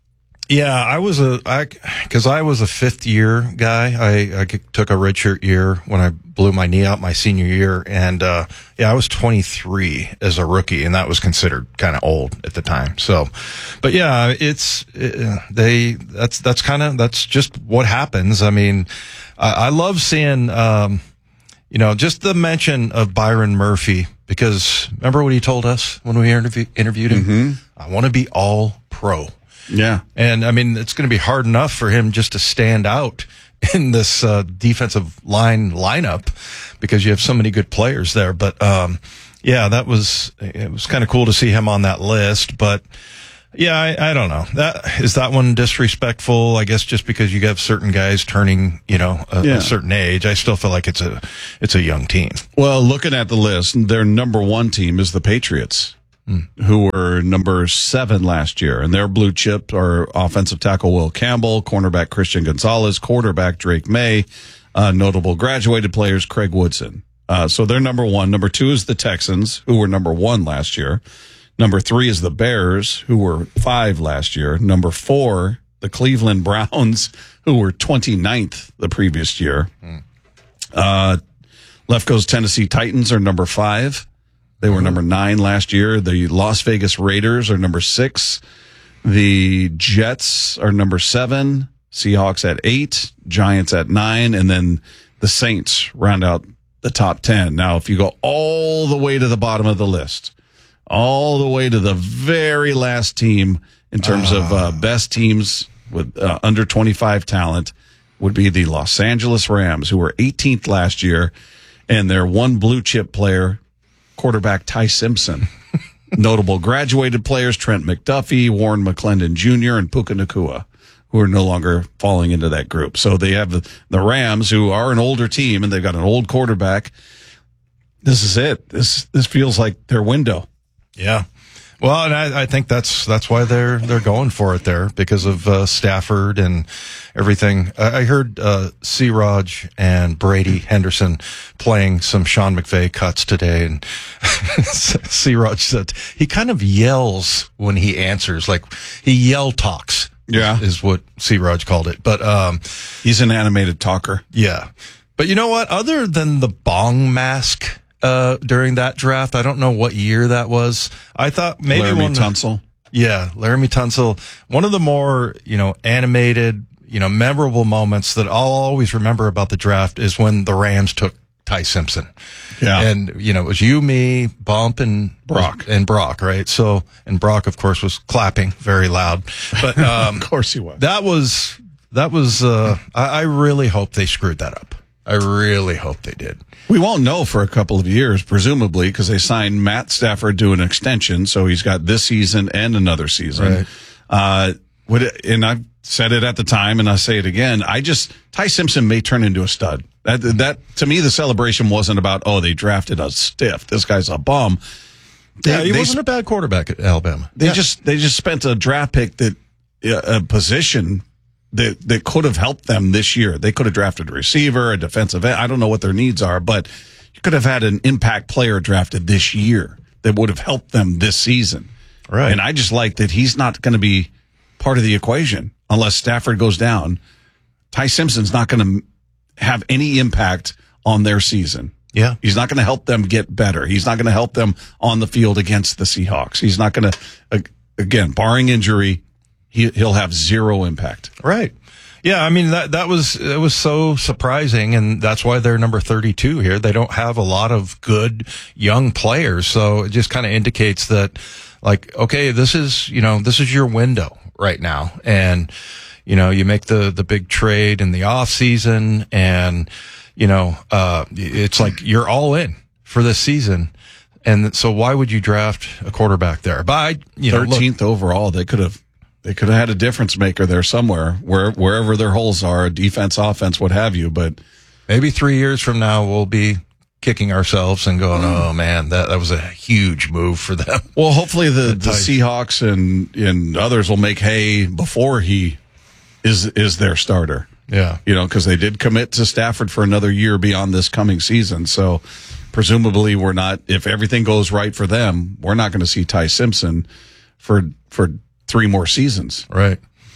Yeah, I was a, I, cause I was a fifth year guy. I, I took a redshirt year when I blew my knee out my senior year. And, uh, yeah, I was twenty-three as a rookie, and that was considered kind of old at the time. So, but yeah, it's, it, they, that's, that's kind of, that's just what happens. I mean, I, I love seeing, um, you know, just the mention of Byron Murphy, because remember what he told us when we interview, interviewed him? Mm-hmm. I want to be all pro. Yeah. And I mean, it's going to be hard enough for him just to stand out in this uh, defensive line lineup because you have so many good players there. But, um, yeah, that was, it was kind of cool to see him on that list. But yeah, I, I don't know. That, is that one disrespectful? I guess just because you have certain guys turning, you know, a, Yeah. a certain age. I still feel like it's a, it's a young team. Well, looking at the list, their number one team is the Patriots, who were number seven last year, and their blue chip are offensive tackle Will Campbell, cornerback Christian Gonzalez, quarterback Drake May, uh, notable graduated players Craig Woodson. Uh, so they're number one. Number two is the Texans, who were number one last year. Number three is the Bears, who were five last year. Number four, the Cleveland Browns, who were twenty-ninth the previous year. Uh, left goes Tennessee Titans are number five. They were number nine last year. The Las Vegas Raiders are number six. The Jets are number seven. Seahawks at eight. Giants at nine. And then the Saints round out the top ten. Now, if you go all the way to the bottom of the list, all the way to the very last team in terms of uh, best teams with uh, under twenty-five talent would be the Los Angeles Rams, who were eighteenth last year. And their one blue chip player, quarterback Ty Simpson. Notable graduated players Trent McDuffie, Warren McClendon Junior, and Puka Nacua, who are no longer falling into that group. So they have the, the Rams, who are an older team, and they've got an old quarterback. This is it. This this feels like their window. Yeah. Well, and I, I think that's that's why they're they're going for it there, because of uh, Stafford and everything. I, I heard uh, C-Raj and Brady Henderson playing some Sean McVay cuts today, and C-Raj said he kind of yells when he answers, like he yell talks. Yeah, is what C-Raj called it. But um, he's an animated talker. Yeah, but you know what? Other than the bong mask. Uh, during that draft, I don't know what year that was. I thought maybe Laramie one. Tunsil. Yeah, Laramie Tunsil. One of the more, you know, animated, you know, memorable moments that I'll always remember about the draft is when the Rams took Ty Simpson. Yeah. And, you know, it was you, me, Bump, and Brock. And Brock, right? So, and Brock, of course, was clapping very loud. But, um, of course he was. That was, that was, uh, I, I really hope they screwed that up. I really hope they did. We won't know for a couple of years, presumably, because they signed Matt Stafford to an extension, so he's got this season and another season. Right. Uh, would it, and I said it at the time, and I say it again. I just Ty Simpson may turn into a stud. That that to me, the celebration wasn't about oh they drafted a stiff. This guy's a bum. They, Yeah, he they, wasn't a bad quarterback at Alabama. They Yeah. just they just spent a draft pick that uh, a position. That, that could have helped them this year. They could have drafted a receiver, a defensive end. I don't know what their needs are, but you could have had an impact player drafted this year that would have helped them this season. Right. And I just like that he's not going to be part of the equation unless Stafford goes down. Ty Simpson's not going to have any impact on their season. Yeah. He's not going to help them get better. He's not going to help them on the field against the Seahawks. He's not going to, again, barring injury, He, he'll have zero impact. Right. Yeah. I mean, that, that was, it was so surprising. And that's why they're number thirty-two here. They don't have a lot of good young players. So it just kind of indicates that like, okay, this is, you know, this is your window right now. And, you know, you make the, the big trade in the off season and, you know, uh, it's like you're all in for this season. And so why would you draft a quarterback there? But I, you know, thirteenth overall, they could have, They could have had a difference maker there somewhere, where wherever their holes are, defense, offense, what have you. But maybe three years from now, we'll be kicking ourselves and going, "Oh man, that that was a huge move for them." Well, hopefully the, the Seahawks and and others will make hay before he is is their starter. Yeah, you know, because they did commit to Stafford for another year beyond this coming season. So presumably, we're not. If everything goes right for them, we're not going to see Ty Simpson for for. three more seasons. Right.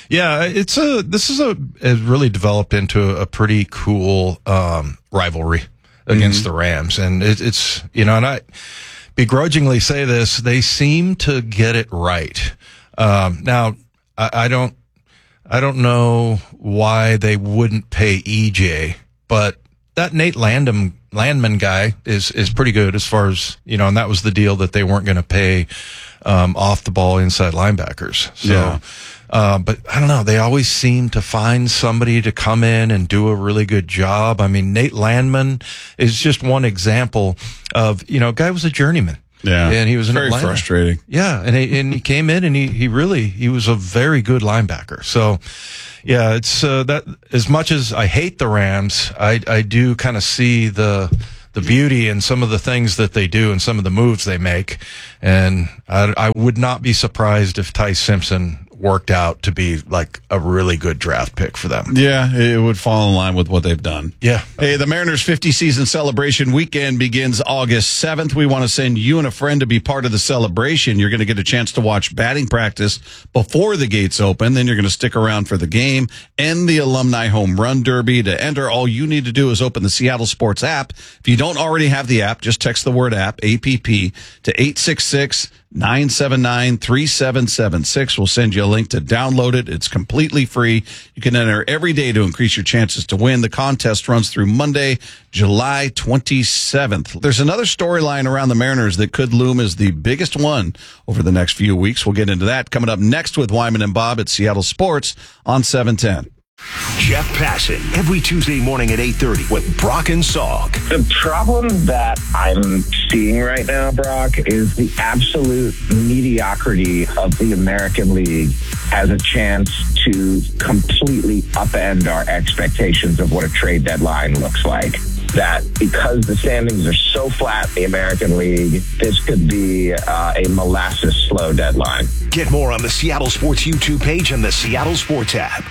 Yeah, it's a this is a it really developed into a pretty cool um, rivalry against mm-hmm. the Rams, and it, it's you know, and I begrudgingly say this, they seem to get it right. Um, now, I, I don't I don't know why they wouldn't pay E J, but that Nate Landman Landman guy is is pretty good as far as you know, and that was the deal that they weren't going to pay um, off the ball inside linebackers. So. Yeah. Uh, but I don't know. They always seem to find somebody to come in and do a really good job. I mean, Nate Landman is just one example of, you know, a guy was a journeyman. Yeah. And he was in very Atlanta. frustrating. Yeah. And he, and he came in and he, he really, he was a very good linebacker. So yeah, it's, uh, that as much as I hate the Rams, I, I do kind of see the, the beauty in some of the things that they do and some of the moves they make. And I, I would not be surprised if Ty Simpson worked out to be like a really good draft pick for them. Yeah, it would fall in line with what they've done. Yeah. Hey, the Mariners fifty season celebration weekend begins August seventh. We want to send you and a friend to be part of the celebration. You're going to get a chance to watch batting practice before the gates open. Then you're going to stick around for the game and the Alumni Home Run Derby. To enter, all you need to do is open the Seattle Sports app. If you don't already have the app, just text the word app, A P P, to eight six six, nine seven nine, three seven seven six. We'll send you a link to download it. It's completely free. You can enter every day to increase your chances to win. The contest runs through Monday, July twenty-seventh. There's another storyline around the Mariners that could loom as the biggest one over the next few weeks. We'll get into that coming up next with Wyman and Bob at Seattle Sports on seven ten. Jeff Passan, every Tuesday morning at eight thirty with Brock and Salk. The problem that I'm seeing right now, Brock, is the absolute mediocrity of the American League has a chance to completely upend our expectations of what a trade deadline looks like. That because the standings are so flat in the American League, this could be uh, a molasses slow deadline. Get more on the Seattle Sports YouTube page and the Seattle Sports app.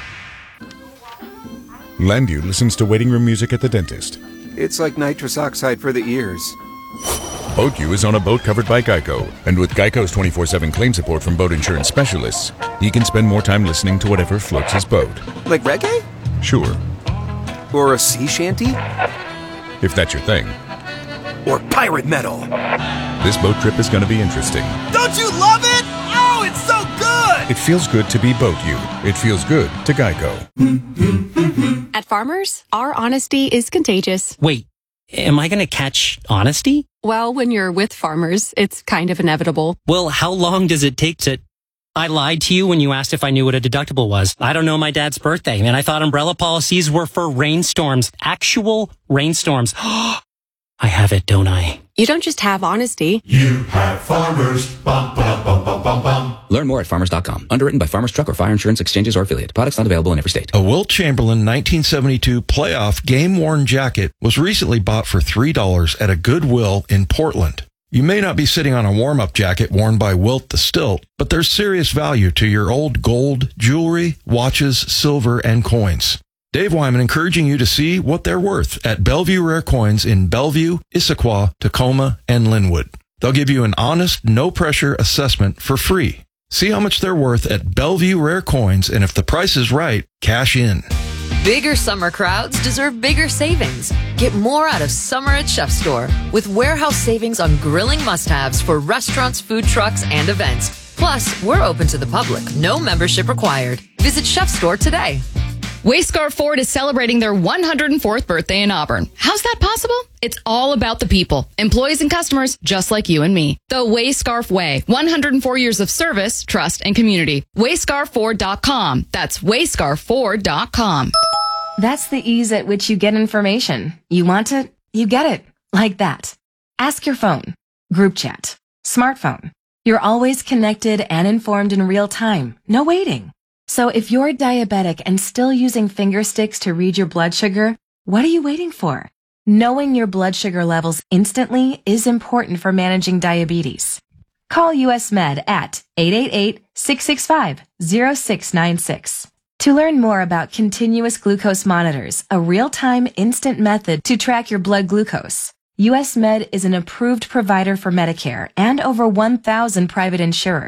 Landu listens to waiting room music at the dentist. It's like nitrous oxide for the ears. BoatU is on a boat covered by Geico, and with Geico's twenty-four seven claim support from boat insurance specialists, he can spend more time listening to whatever floats his boat. Like reggae? Sure. Or a sea shanty? If that's your thing. Or pirate metal? This boat trip is going to be interesting. Don't you love it? Oh, it's so good! It feels good to be BoatU. It feels good to Geico. At Farmers, our honesty is contagious. Wait, am I going to catch honesty? Well, when you're with Farmers, it's kind of inevitable. Well, how long does it take to... I lied to you when you asked if I knew what a deductible was. I don't know my dad's birthday, and I thought umbrella policies were for rainstorms. Actual rainstorms. I have it, don't I? You don't just have honesty. You have Farmers. Bum, bum, bum, bum, bum, bum. Learn more at farmers dot com. Underwritten by Farmers Truck or Fire Insurance Exchanges or Affiliate. Products not available in every state. A Wilt Chamberlain nineteen seventy-two playoff game-worn jacket was recently bought for three dollars at a Goodwill in Portland. You may not be sitting on a warm-up jacket worn by Wilt the Stilt, but there's serious value to your old gold, jewelry, watches, silver, and coins. Dave Wyman encouraging you to see what they're worth at Bellevue Rare Coins in Bellevue, Issaquah, Tacoma, and Linwood. They'll give you an honest, no-pressure assessment for free. See how much they're worth at Bellevue Rare Coins, and if the price is right, cash in. Bigger summer crowds deserve bigger savings. Get more out of summer at Chef Store with warehouse savings on grilling must-haves for restaurants, food trucks, and events. Plus, we're open to the public. No membership required. Visit Chef Store today. Wayscar Ford is celebrating their one hundred fourth birthday in Auburn. How's that possible? It's all about the people, employees and customers just like you and me. The Wayscarf Way, one hundred four years of service, trust, and community. wayscarf ford dot com. That's wayscarf ford dot com. That's the ease at which you get information. You want it, you get it. Like that. Ask your phone. Group chat. Smartphone. You're always connected and informed in real time. No waiting. So if you're diabetic and still using finger sticks to read your blood sugar, what are you waiting for? Knowing your blood sugar levels instantly is important for managing diabetes. Call U S Med at eight eight eight, six six five, zero six nine six. To learn more about continuous glucose monitors, a real-time instant method to track your blood glucose, U S Med is an approved provider for Medicare and over one thousand private insurers.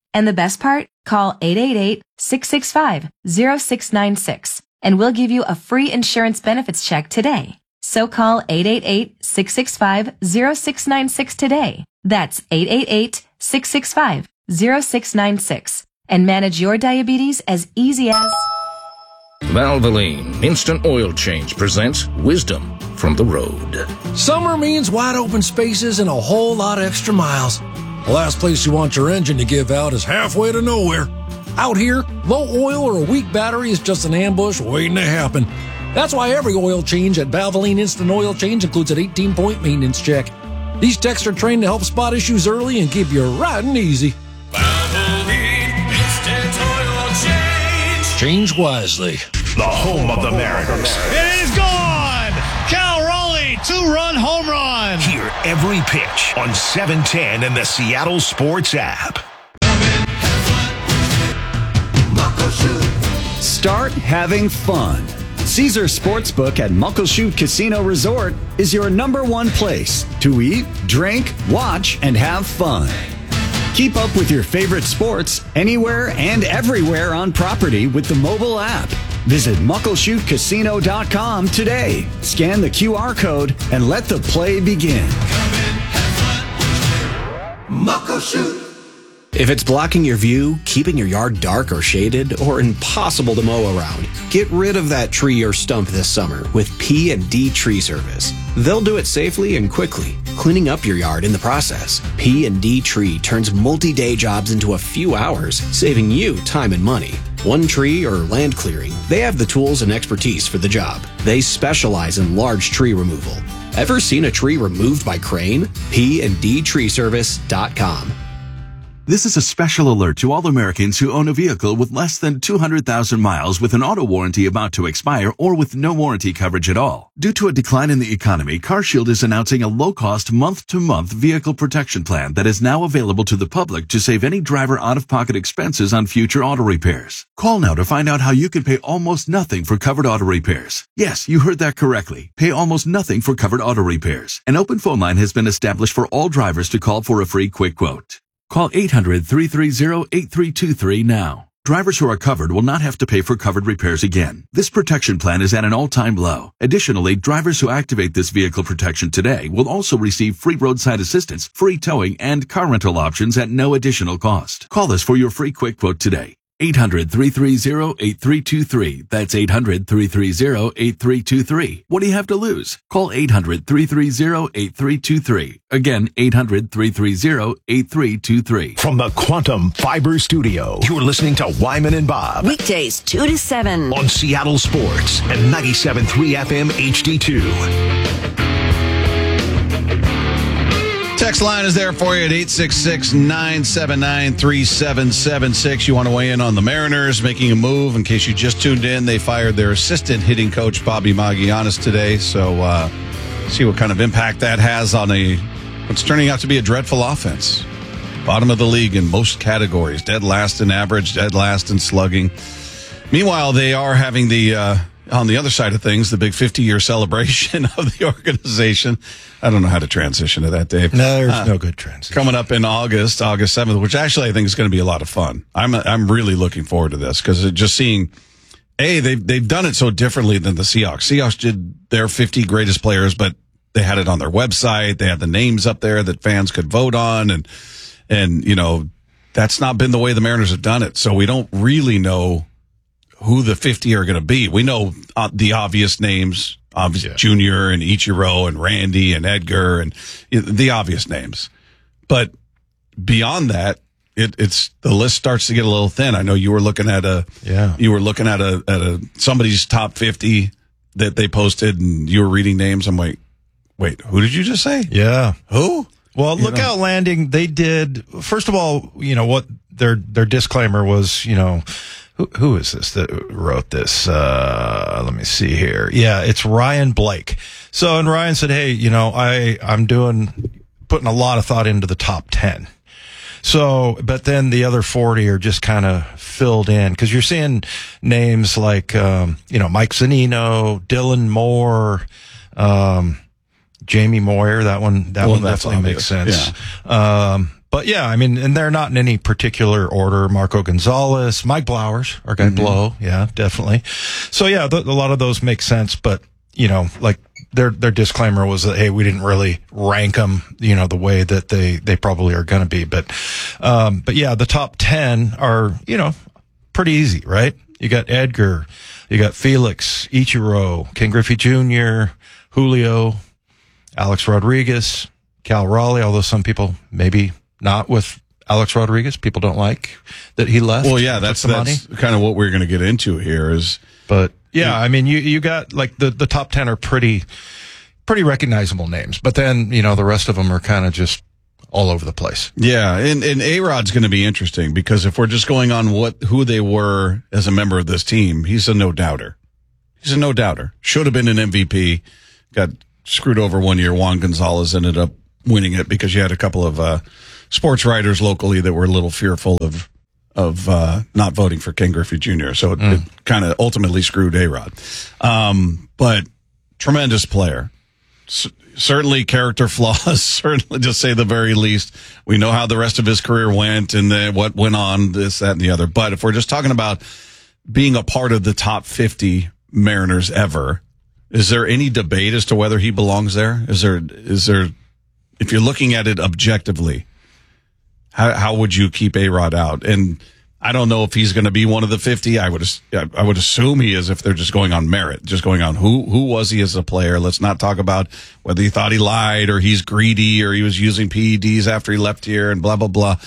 And the best part? Call eight eight eight, six six five, zero six nine six and we'll give you a free insurance benefits check today. So call eight eight eight, six six five, zero six nine six today. That's eight eight eight, six six five, zero six nine six and manage your diabetes as easy as... Valvoline Instant Oil Change presents Wisdom from the Road. Summer means wide open spaces and a whole lot of extra miles. The last place you want your engine to give out is halfway to nowhere. Out here, low oil or a weak battery is just an ambush waiting to happen. That's why every oil change at Valvoline Instant Oil Change includes an eighteen-point maintenance check. These techs are trained to help spot issues early and keep you riding easy. Valvoline Instant Oil Change. Change wisely. The home of the Mariners. It is gone! Cal Raleigh, two-run home run! Hear every pitch on seven ten and the Seattle Sports app. Start having fun. Caesar Sportsbook at Muckleshoot Casino Resort is your number one place to eat, drink, watch, and have fun. Keep up with your favorite sports anywhere and everywhere on property with the mobile app. Visit muckleshoot casino dot com today. Scan the Q R code and let the play begin. Muckleshoot. If it's blocking your view, keeping your yard dark or shaded, or impossible to mow around, get rid of that tree or stump this summer with P and D Tree Service. They'll do it safely and quickly, cleaning up your yard in the process. P and D Tree turns multi-day jobs into a few hours, saving you time and money. One tree or land clearing, they have the tools and expertise for the job. They specialize in large tree removal. Ever seen a tree removed by crane? P and D Tree Service dot com. This is a special alert to all Americans who own a vehicle with less than two hundred thousand miles with an auto warranty about to expire or with no warranty coverage at all. Due to a decline in the economy, CarShield is announcing a low-cost month-to-month vehicle protection plan that is now available to the public to save any driver out-of-pocket expenses on future auto repairs. Call now to find out how you can pay almost nothing for covered auto repairs. Yes, you heard that correctly. Pay almost nothing for covered auto repairs. An open phone line has been established for all drivers to call for a free quick quote. Call eight hundred, three three zero, eight three two three now. Drivers who are covered will not have to pay for covered repairs again. This protection plan is at an all-time low. Additionally, drivers who activate this vehicle protection today will also receive free roadside assistance, free towing, and car rental options at no additional cost. Call us for your free quick quote today. eight hundred, three three zero, eight three two three. That's eight hundred, three three zero, eight three two three. What do you have to lose? Call eight hundred, three three zero, eight three two three. Again, eight hundred, three three zero, eight three two three. From the Quantum Fiber Studio, you're listening to Wyman and Bob. Weekdays two to seven. On Seattle Sports and ninety-seven point three F M H D two. Text line is there for you at eight six six, nine seven nine, three seven seven six. You want to weigh in on the Mariners making a move. In case you just tuned in, they fired their assistant hitting coach, Bobby Magianis, today. So uh, see what kind of impact that has on a what's turning out to be a dreadful offense. Bottom of the league in most categories. Dead last in average, dead last in slugging. Meanwhile, they are having the... Uh, on the other side of things, the big fifty-year celebration of the organization. I don't know how to transition to that, Dave. No, there's uh, no good transition. Coming up in August, August seventh, which actually I think is going to be a lot of fun. I'm I'm really looking forward to this because just seeing, A, they've, they've done it so differently than the Seahawks. Seahawks did their fifty greatest players, but they had it on their website. They had the names up there that fans could vote on. And, and you know, that's not been the way the Mariners have done it. So we don't really know who the fifty are going to be. We know uh, the obvious names, obviously yeah. Junior and Ichiro and Randy and Edgar and you know, the obvious names. But beyond that, it, it's the list starts to get a little thin. I know you were looking at a, yeah. you were looking at a, at a somebody's top fifty that they posted, and you were reading names. I'm like, wait, who did you just say? Yeah, who? Well, you Lookout know. Landing, they did. First of all, you know what their their disclaimer was. You know. Who, who is this that wrote this? Uh, let me see here. Yeah, it's Ryan Blake. So, and Ryan said, hey, you know, I, I'm doing, putting a lot of thought into the top ten. So, but then the other forty are just kind of filled in because you're seeing names like, um, you know, Mike Zunino, Dylan Moore, um, Jamie Moyer. That one, that well, one definitely obvious. makes sense. Yeah. Um, but yeah, I mean, and they're not in any particular order. Marco Gonzalez, Mike Blowers, our guy mm-hmm. Blow. Yeah, definitely. So yeah, th- a lot of those make sense, but you know, like their, their disclaimer was that, hey, we didn't really rank them, you know, the way that they, they probably are going to be. But, um, but yeah, the top ten are, you know, pretty easy, right? You got Edgar, you got Felix, Ichiro, Ken Griffey Junior, Julio, Alex Rodriguez, Cal Raleigh, although some people maybe not with Alex Rodriguez. People don't like that he left. Well, yeah, that's, that's kind of what we're going to get into here is, but yeah, I mean, you, you got like the, the top ten are pretty, pretty recognizable names, but then, you know, the rest of them are kind of just all over the place. Yeah. And, and A-Rod's going to be interesting because if we're just going on what, who they were as a member of this team, he's a no doubter. He's a no doubter. Should have been an M V P. Got screwed over one year. Juan Gonzalez ended up winning it because you had a couple of, uh, sports writers locally that were a little fearful of, of, uh, not voting for Ken Griffey Junior So it, mm. it kind of ultimately screwed A-Rod. Um, but tremendous player. S- certainly character flaws, certainly to say the very least. We know how the rest of his career went and then what went on, this, that, and the other. But if we're just talking about being a part of the top fifty Mariners ever, is there any debate as to whether he belongs there? Is there, is there, if you're looking at it objectively, how, how would you keep A-Rod out? And I don't know if he's going to be one of the fifty. I would, I would assume he is if they're just going on merit, just going on who, who was he as a player? Let's not talk about whether he thought he lied or he's greedy or he was using P E Ds after he left here and blah, blah, blah.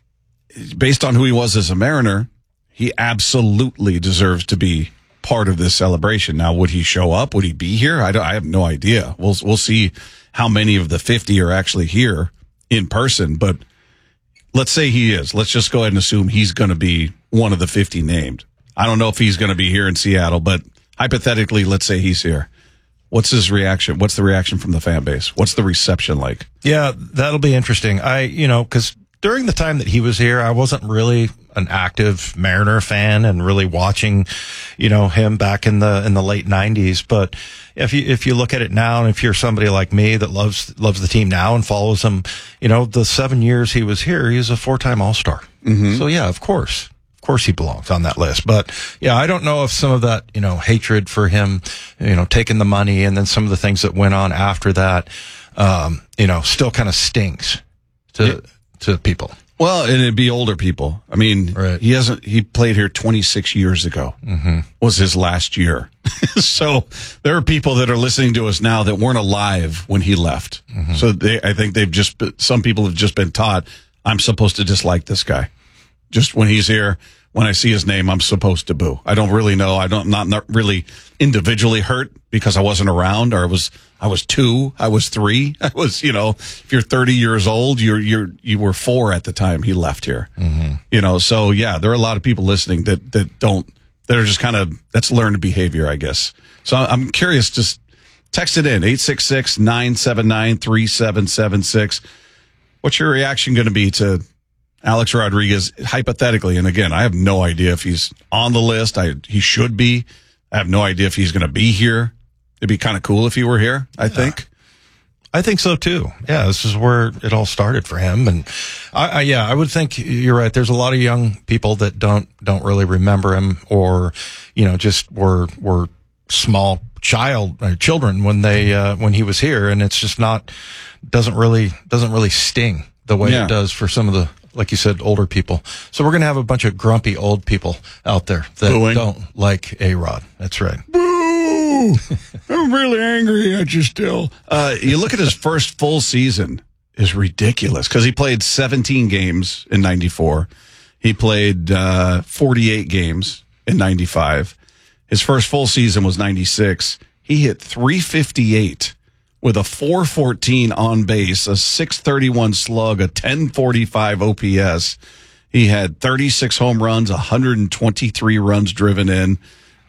Based on who he was as a Mariner, he absolutely deserves to be part of this celebration. Now, would he show up? Would he be here? I, don't, I have no idea. We'll, we'll see how many of the fifty are actually here in person, but let's say he is. Let's just go ahead and assume he's going to be one of the fifty named. I don't know if he's going to be here in Seattle, but hypothetically, let's say he's here. What's his reaction? What's the reaction from the fan base? What's the reception like? Yeah, that'll be interesting. I, you know, because during the time that he was here, I wasn't really an active Mariner fan and really watching, you know, him back in the in the late nineties. But if you if you look at it now, and if you're somebody like me that loves loves the team now and follows him, you know, the seven years he was here, he was a four-time All-Star. Mm-hmm. So yeah, of course. Of course he belongs on that list. But yeah, I don't know if some of that, you know, hatred for him, you know, taking the money and then some of the things that went on after that, um, you know, still kind of stings to yeah. to people. Well, and it'd be older people. I mean, right. he hasn't, he played here twenty-six years ago, mm-hmm. was his last year. So there are people that are listening to us now that weren't alive when he left. Mm-hmm. So they, I think they've just, some people have just been taught, I'm supposed to dislike this guy. Just when he's here, when I see his name, I'm supposed to boo. I don't really know. I don't, not, not really individually hurt because I wasn't around or I was, I was two, I was three. I was, you know, if you're thirty years old, you're, you're, you were four at the time he left here. Mm-hmm. You know, so yeah, there are a lot of people listening that, that don't, that are just kind of, that's learned behavior, I guess. So I'm curious, just text it in, eight six six, nine seven nine, three seven seven six. What's your reaction going to be to Alex Rodriguez, hypothetically? And again, I have no idea if he's on the list. I, he should be. I have no idea if he's going to be here. It'd be kind of cool if he were here, I think. Yeah. I think so too. Yeah, this is where it all started for him. And I, I, yeah, I would think you're right. There's a lot of young people that don't, don't really remember him or, you know, just were, were small child, uh, children when they, uh, when he was here. And it's just not, doesn't really, doesn't really sting the way yeah. it does for some of the, like you said, older people. So we're going to have a bunch of grumpy old people out there that Booing. don't like A-Rod. That's right. Boo! I'm really angry at you still. Uh, you look at his first full season is ridiculous because he played seventeen games in ninety-four. He played uh, forty-eight games in ninety-five. His first full season was ninety-six. He hit three fifty-eight. With a four fourteen on base, a six thirty-one slug, a ten forty-five O P S. He had thirty-six home runs, one hundred twenty-three runs driven in.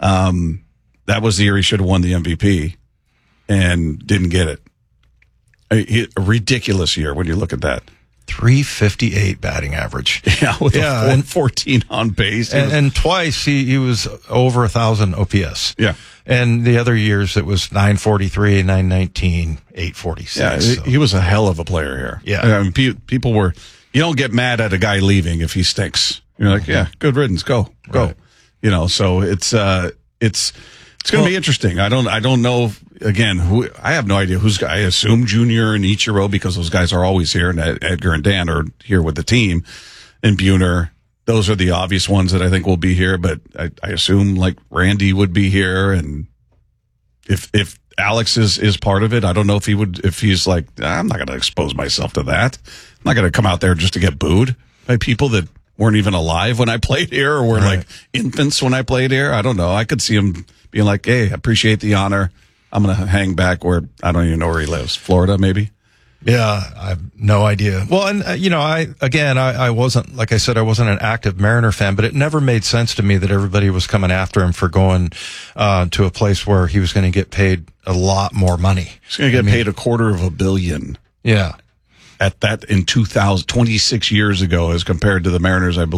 Um, that was the year he should have won the M V P and didn't get it. A, a ridiculous year when you look at that. three fifty-eight batting average. Yeah, with yeah, a four fourteen on base. And, was, and twice he, he was over one thousand O P S. Yeah. And the other years it was nine forty-three, nine nineteen, eight forty-six. Yeah, so. He was a hell of a player here. Yeah. I mean, pe- people were, you don't get mad at a guy leaving if he stinks. You're like, yeah, good riddance, go, go. Right. You know, so it's uh, it's it's going to well, be interesting. I don't I don't know. Again, who I have no idea who's. I assume Junior and Ichiro because those guys are always here, and Edgar and Dan are here with the team, and Buhner. Those are the obvious ones that I think will be here. But I, I assume like Randy would be here, and if if Alex is is part of it, I don't know if he would. If he's like, I'm not going to expose myself to that. I'm not going to come out there just to get booed by people that weren't even alive when I played here, or were right. like infants when I played here. I don't know. I could see him being like, hey, appreciate the honor. I'm going to hang back where I don't even know where he lives. Florida, maybe? Yeah, I have no idea. Well, and, uh, you know, I, again, I, I wasn't, like I said, I wasn't an active Mariner fan, but it never made sense to me that everybody was coming after him for going, uh, to a place where he was going to get paid a lot more money. He's going to get I mean, paid a quarter of a billion. Yeah. At that in two thousand, twenty-six years ago, as compared to the Mariners, I believe.